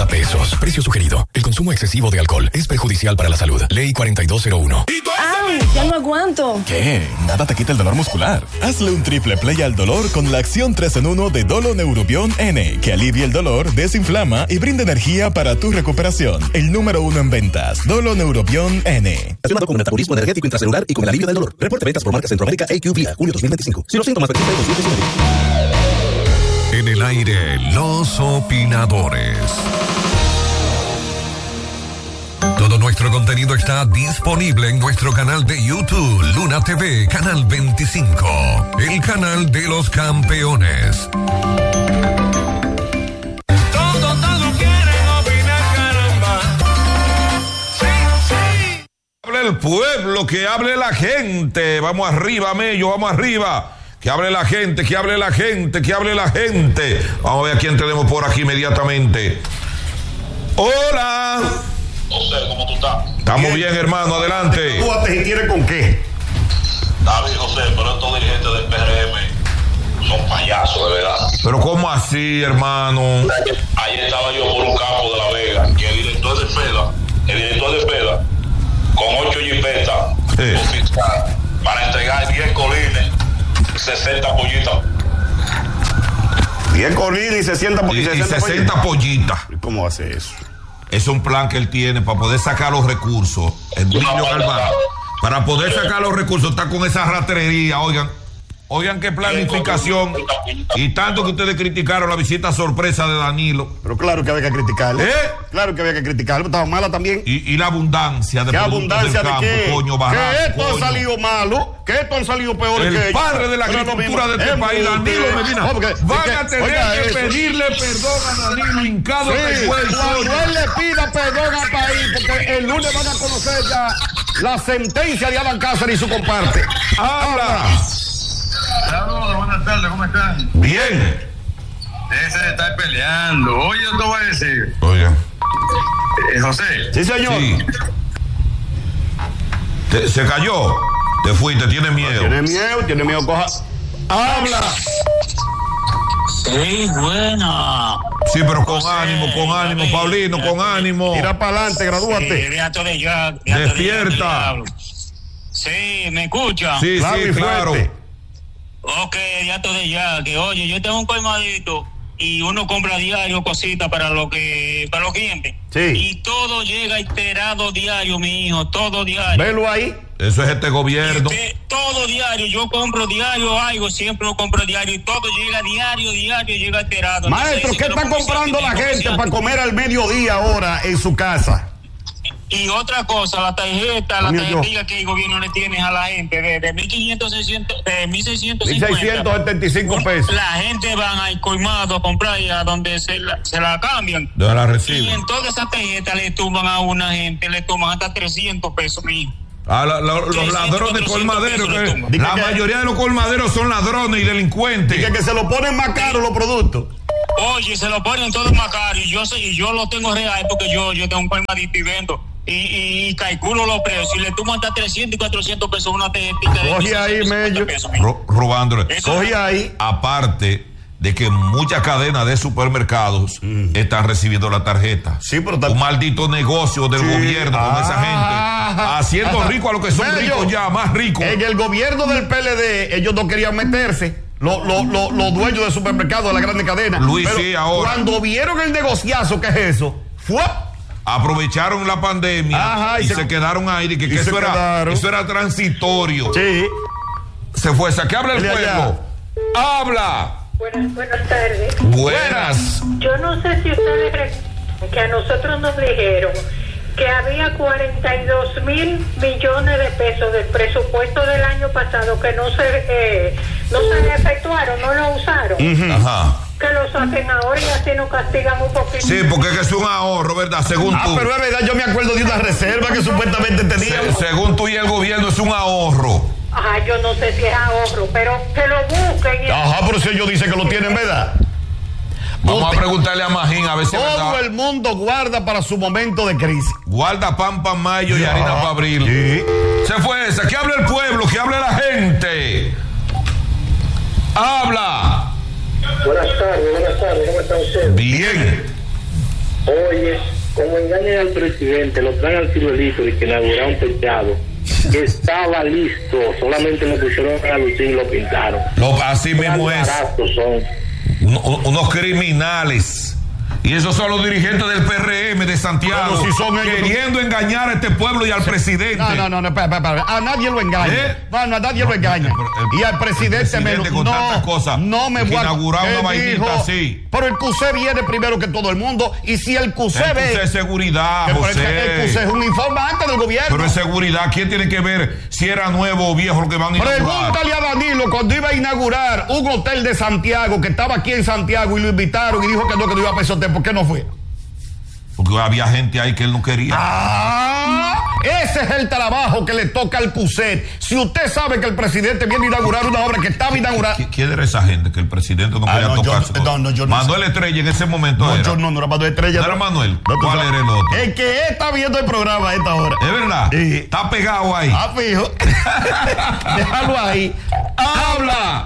50 pesos. Precio sugerido. El consumo excesivo de alcohol es perjudicial para la salud. Ley 4201. ¡Ay, ya no aguanto! ¿Qué? Nada te quita el dolor muscular. Hazle un triple play al dolor con la acción 3 en 1 de Dolo Neurobion N, que alivia el dolor, desinflama y brinda energía para tu recuperación. El número 1 en ventas. Dolo Neurobion N. Relacionado con el metabolismo energético intracelular y con el alivio del dolor. Reporte ventas por marca Centroamérica AQ Vía, julio 2025. Si los síntomas persisten, consulte a su médico. En el aire, los opinadores. Todo nuestro contenido está disponible en nuestro canal de YouTube, Luna TV, Canal 25, el canal de los campeones. Todos quieren opinar, caramba. Sí, sí. Hable el pueblo, que hable la gente. Vamos arriba, Mello, vamos arriba. Que hable la gente, que hable la gente, que hable la gente. Vamos a ver a quién tenemos por aquí inmediatamente. Hola. José, ¿cómo tú estás? Estamos bien, hermano, adelante. ¿Tú si tienes con qué? David, José, pero estos dirigentes del PRM son payasos, de verdad. Pero ¿cómo así, hermano? Ayer estaba yo por un campo de La Vega y el director de FEDA, con 8 jipetas fiscal, para entregar 10 colines, 60 pollitas. 10 colines y 60 pollitas. ¿Cómo hace eso? Es un plan que él tiene para poder sacar los recursos. El niño Galván, para poder sacar los recursos, está con esa ratería. Oigan qué planificación. Y tanto que ustedes criticaron la visita sorpresa de Danilo. Pero claro que había que criticarlo. Claro que había que criticarlo. Estaba mala también. Y la abundancia de ¿qué abundancia del campo, de qué? Coño, barato, ¿que esto ha salido malo? ¿Que esto han salido peor que ellos? El padre de la agricultura de este país, Danilo Medina. Van a tener que pedirle perdón a Danilo hincado. Sí, cuando él le pida perdón al país, porque el lunes van a conocer ya la sentencia de Alan Cáceres y su comparte. Habla. Saludos, buenas tardes, ¿cómo están? Bien. Ese de estar peleando. Oye, yo te voy a decir. Oye. José. Sí, señor. Sí. Se cayó. Te fuiste, tiene miedo. Tiene miedo, coja. Habla. Sí, buena. Sí, pero con ánimo, Paulino, con ánimo. Tira para adelante, gradúate. Despierta. Sí, ¿me escucha? Sí, claro. Ok, ya de ya, que oye, yo tengo un colmadito y uno compra diario cositas para los clientes. Sí. Y todo llega iterado diario, mi hijo, todo diario. Velo ahí. Eso es este gobierno. Todo diario, yo compro diario algo, siempre lo compro diario y todo llega diario, llega iterado. Maestro, ¿qué está comprando la gente para comer al mediodía ahora en su casa? Y otra cosa, la tarjeta que el gobierno le tiene a la gente de 1.500, 1.675 pesos. La gente van al colmado a comprar y a donde se la cambian. ¿Dónde la reciben? Y en toda esa tarjeta le tumban a una gente, le toman hasta 300 pesos, mi hijo. Los ladrones colmaderos, la mayoría de los colmaderos son ladrones y delincuentes. Y que se lo ponen más caro los productos. Oye, se lo ponen todo más caro y yo lo tengo real porque yo tengo un colmadito y vendo. Y calculo los precios y le toman hasta 300 y 400 pesos una tarjetita de coge ahí, Mello. Robándole. Coge ahí. Aparte de que muchas cadenas de supermercados están recibiendo la tarjeta. Sí, pero un maldito negocio del gobierno con esa gente. Haciendo rico a los que son ricos ya, más ricos. En el gobierno del PLD, ellos no querían meterse. Los dueños de supermercados de la grande cadena. Luis, sí, ahora. Cuando vieron el negociazo que es eso, fue. Aprovecharon la pandemia y se quedaron ahí de que eso era transitorio. Sí. Se fue. ¿Que habla el pueblo? ¡Habla! Buenas tardes. Buenas. Yo no sé si ustedes recuerdan que a nosotros nos dijeron que había 42,000 millones de pesos del presupuesto del año pasado que no se efectuaron, no lo usaron. Ajá. Que lo saquen ahora y así nos castigan un poquito. Sí, porque es un ahorro, ¿verdad? Según tú. Pero es verdad, yo me acuerdo de una reserva que supuestamente teníamos. Según tú y el gobierno es un ahorro. Ajá, yo no sé si es ahorro, pero que lo busquen. Ajá, pero si ellos dicen que lo tienen, ¿verdad? Vamos a preguntarle a Magín a ver si es verdad. Todo el mundo guarda para su momento de crisis. Guarda pan para mayo y harina para abril. Sí. Se fue esa. Que hable el pueblo, que hable la gente. Habla. Buenas tardes, ¿cómo está usted? Bien. Oye, como engañan al presidente, lo traen al ciruelito y que inaugura un techado que estaba listo, solamente lo pusieron a lucir y lo pintaron. Así mismo es. Unos criminales. Y esos son los dirigentes del PRM de Santiago, si son ellos, queriendo engañar a este pueblo y al presidente. No, espera. A nadie lo engaña. A nadie lo engaña. Y al presidente menos. Con tantas cosas, no me voy a inaugurar una vainita así. Pero el CUSE viene primero que todo el mundo. Y si el CUSE ve. El CUSE es seguridad, José. El CUSE es un informante del gobierno. Pero es seguridad. ¿Quién tiene que ver si era nuevo o viejo lo que van a inaugurar? Pregúntale a Danilo cuando iba a inaugurar un hotel de Santiago, que estaba aquí en Santiago, y lo invitaron y dijo que no iba a peso. ¿Por qué no fue? Porque había gente ahí que él no quería. Ese es el trabajo que le toca al CUSET. Si usted sabe que el presidente viene a inaugurar una obra que estaba inaugurada. ¿Quién era esa gente que el presidente no quería tocar? Manuel Estrella en ese momento era. No era Manuel Estrella. ¿No era Manuel? ¿Cuál era el otro? El que está viendo el programa a esta hora. ¿Es verdad? Sí. Está pegado ahí. Fijo. Déjalo ahí. ¡Habla!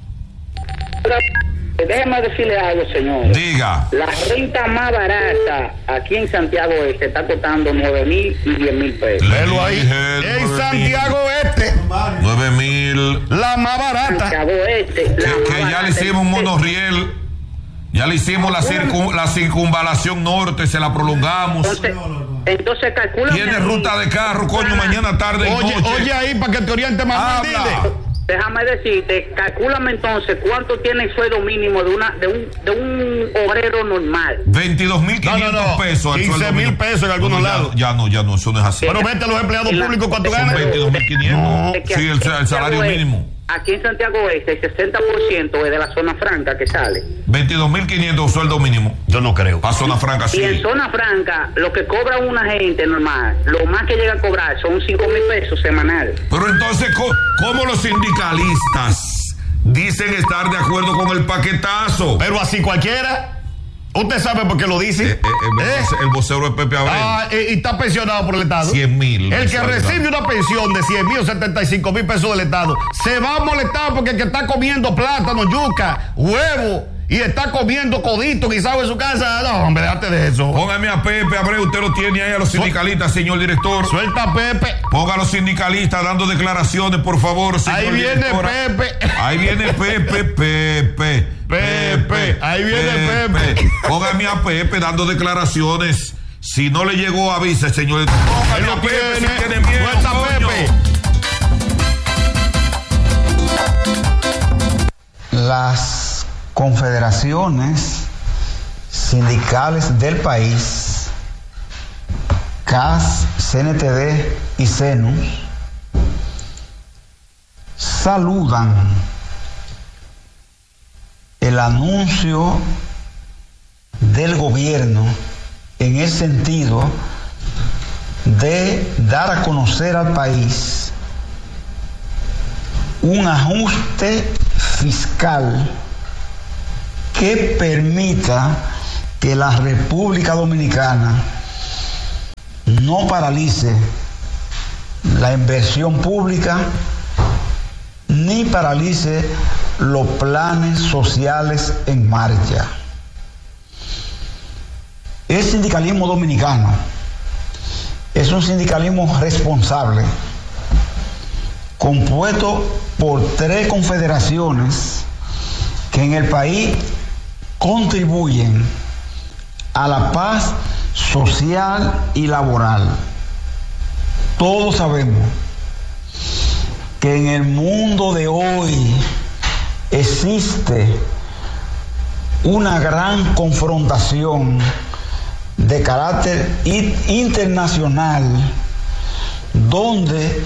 Déjeme decirle algo, señor. Diga. La renta más barata aquí en Santiago Este está costando 9,000 y 10,000 pesos. Léelo ahí. En Santiago Este. 9,000. La más barata. Santiago Este. Que ya le hicimos un monorriel. Ya le hicimos la circunvalación norte, se la prolongamos. Entonces calcula. Tiene ruta de carro, coño, mañana, tarde y noche. Oye ahí para que te oriente más. Déjame decirte, calcúlame entonces cuánto tiene el sueldo mínimo de un obrero normal. 22,500 pesos. 15,000 pesos en algunos lados. Ya no, eso no es así. Pero vete a los empleados públicos, ¿cuánto ganan? 22,500. Sí, el salario mínimo. Aquí en Santiago Este, el 60% es de la zona franca que sale. 22,500 sueldo mínimo. Yo no creo. A zona franca, sí. Y en zona franca, lo que cobra una gente normal, lo más que llega a cobrar son 5,000 pesos semanal. Pero entonces, ¿cómo los sindicalistas dicen estar de acuerdo con el paquetazo? Pero así cualquiera. ¿Usted sabe por qué lo dice? El vocero de Pepe Abreu. Y está pensionado por el Estado. 100,000. El que recibe una pensión de 100,000 o 75,000 pesos del Estado se va a molestar porque el que está comiendo plátano, yuca, huevo y está comiendo codito guisado en su casa. No, hombre, déjate de eso. Póngame a Pepe Abreu, usted lo tiene ahí a los sindicalistas, señor director. Suelta a Pepe. Ponga a los sindicalistas dando declaraciones, por favor, señor Ahí viene directora. Pepe. Ahí viene Pepe. Ahí viene Pepe. Póngame a Pepe dando declaraciones. Si no le llegó, avise, señor. Póngame a Pepe si tiene miedo. Suelta a Pepe. Las confederaciones sindicales del país, CAS, CNTD y CENUS, saludan el anuncio del gobierno en el sentido de dar a conocer al país un ajuste fiscal que permita que la República Dominicana no paralice la inversión pública ni paralice los planes sociales en marcha. El sindicalismo dominicano es un sindicalismo responsable, compuesto por 3 confederaciones que en el país contribuyen a la paz social y laboral. Todos sabemos que en el mundo de hoy existe una gran confrontación de carácter internacional donde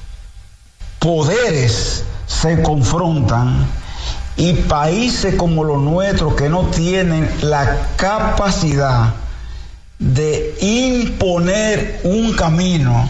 poderes se confrontan y países como los nuestros que no tienen la capacidad de imponer un camino.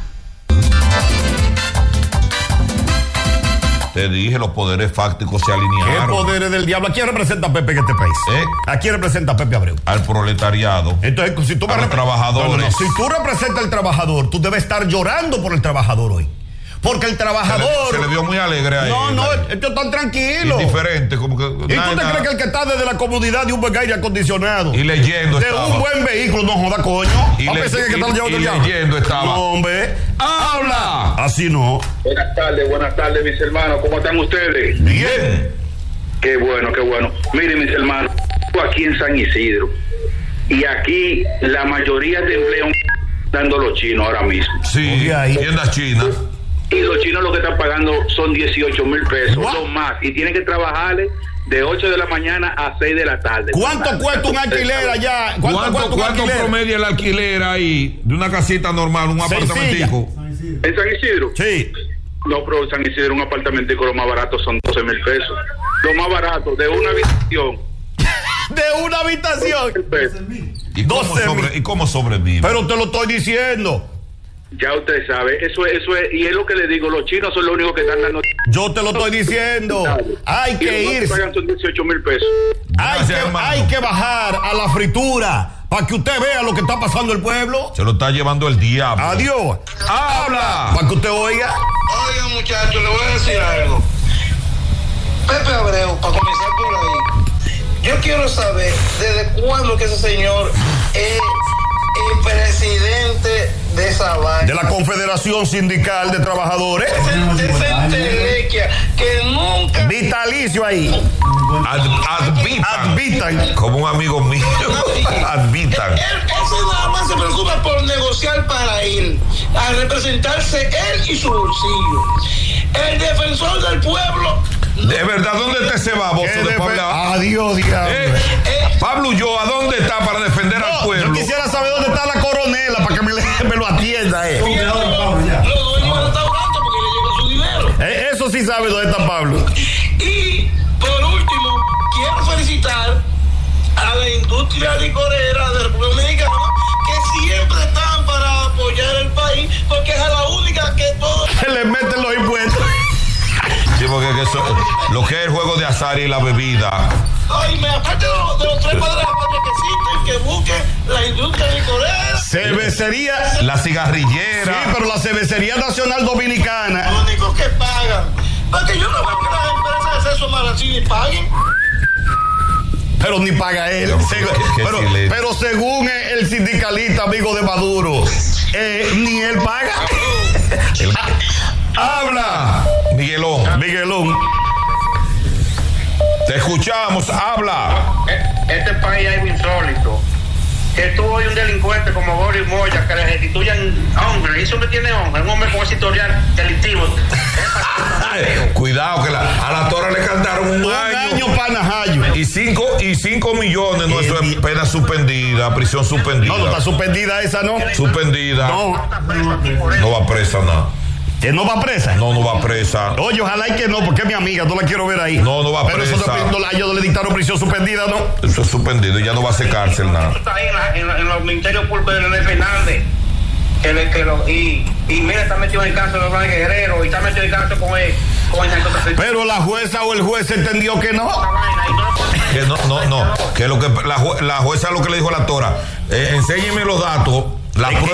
Te dije, los poderes fácticos se alinearon. ¿Qué poderes del diablo? ¿A quién representa Pepe en este país? ¿A quién representa Pepe Abreu? Al proletariado. Entonces, si tú a los trabajadores. Si tú representas al trabajador, tú debes estar llorando por el trabajador hoy. porque el trabajador... Se le vio muy alegre a él. No, ellos están tranquilos. Indiferente, como que... ¿Y tú te crees que el que está desde la comodidad de un buen aire acondicionado? Y leyendo de estaba. Un buen vehículo, no joda, coño. Y leyendo estaba. No, hombre. ¡Habla! Así no. Buenas tardes, mis hermanos. ¿Cómo están ustedes? Bien. Qué bueno, qué bueno. Miren, mis hermanos, aquí en San Isidro, y aquí la mayoría de empleo dando los chinos ahora mismo. Sí, tiendas chinas. Y los chinos lo que están pagando son 18,000 pesos, no más. Y tienen que trabajarle de 8 de la mañana a 6 de la tarde. ¿Cuánto cuesta un alquiler allá? ¿Cuánto promedia el alquiler ahí de una casita normal, un apartamentico? ¿En San Isidro? Sí. No, pero en San Isidro un apartamentico lo más barato son 12,000 pesos. Lo más barato de una habitación. ¿De una habitación? ¿Y cómo sobrevive? Pero te lo estoy diciendo. Ya usted sabe, eso es, y es lo que le digo, los chinos son los únicos que están dando. Yo te lo estoy diciendo. Hay que irse. Pagan son 18,000 pesos. Hay que bajar a la fritura para que usted vea lo que está pasando el pueblo. Se lo está llevando el diablo. Adiós. ¡Habla! Para que usted oiga. Oiga, muchachos, le voy a decir algo. Pepe Abreu, para comenzar por ahí, yo quiero saber desde cuándo que ese señor es el presidente de esa vaina. De la Confederación Sindical de Trabajadores. De esa entelequia que nunca... Vitalicio ahí. Advitan. Como un amigo mío. Advitan. Él nada más se preocupa por negociar para ir a representarse él y su bolsillo. El defensor del pueblo. De verdad, ¿dónde está ese baboso de Pablo? Adiós, diablo. Pablo Ulloa, ¿dónde está para defender al pueblo? Yo quisiera saber dónde está la coronela para que me lo atienda. Los dueños del restaurante porque le llega su dinero. Eso sí sabe dónde está Pablo. Y por último, quiero felicitar a la industria licorera de República Dominicana que siempre están para apoyar el país porque es la única que todo se le meten los impuestos. Sí, porque lo que es el juego de azar y la bebida. Ay, aparte de los tres padres de la patria que existen, que busquen la industria licorera. Cervecería. La cigarrillera. Sí, pero la Cervecería Nacional Dominicana. Los únicos que pagan. Porque yo no veo que las empresas de Celso Maracini paguen. Pero ni paga él. Pero según el sindicalista amigo de Maduro, ni él paga. ¡Habla! Miguelón. Te escuchamos, habla. Este país es insólito. Que tú hoy un delincuente como Boris Moya que le restituyan hombre, y eso no tiene hombre, un hombre con ese historial delictivo. Cuidado que a la Tora le cantaron un año para Najayo. Y 5 millones, no, eso es pena suspendida, prisión suspendida. No está suspendida esa, ¿no? Suspendida. No va presa nada. ¿Que no va presa? No va presa. Oye, ojalá y que no, porque es mi amiga, no la quiero ver ahí. No va presa. Pero ellos le dictaron prisión suspendida, ¿no? Eso es suspendido, ya no va a hacer cárcel nada. Eso está ahí en los ministerios públicos de Leonel Fernández. Y mira, está metido en el caso de Blanco Guerrero y está metido en el caso con el pero la jueza o el juez entendió que no. Que no. Que la jueza lo que le dijo a la Tora, enséñeme los datos, la prueba.